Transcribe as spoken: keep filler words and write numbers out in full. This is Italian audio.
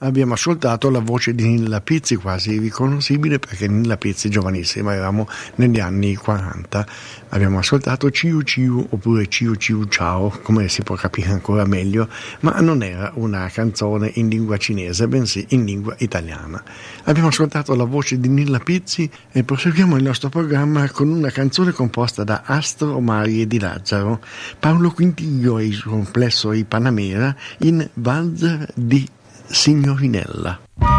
abbiamo ascoltato la voce di Nilla Pizzi, quasi riconoscibile perché Nilla Pizzi giovanissima, eravamo negli anni quaranta. Abbiamo ascoltato Ciu Ciu oppure Ciu Ciu Ciao, come si può capire ancora meglio, ma non era una canzone in lingua cinese, bensì in lingua italiana. Abbiamo ascoltato la voce di Nilla Pizzi e proseguiamo il nostro programma con una canzone composta da Astro Mari e Di Lazzaro, Paolo Quintiglio e il suo complesso I Panamera in Valzer di Signorinella.